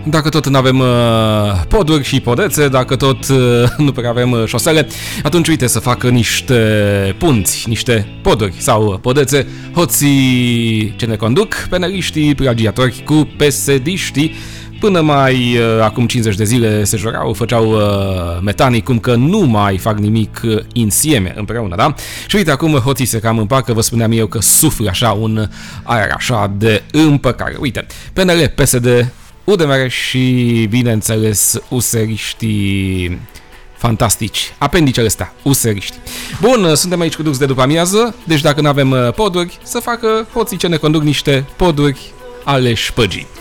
Dacă tot nu avem poduri și podețe, dacă tot nu prea avem șosele, atunci uite să facă niște punți, niște poduri sau podețe hoții ce ne conduc, peneliștii plagiatori cu pesediștii. Până mai acum 50 de zile se jurau, făceau metanii cum că nu mai fac nimic insieme împreună, da? Și uite, acum hoții se cam împacă, vă spuneam eu că suflă așa un aer așa de împăcare. Uite, PNL, PSD, UDMR și, bineînțeles, useriștii fantastici, apendicele astea, useriști. Bun, suntem aici cu Dux de după amiază, deci dacă nu avem poduri, să facă hoții ce ne conduc niște poduri ale șpăgii.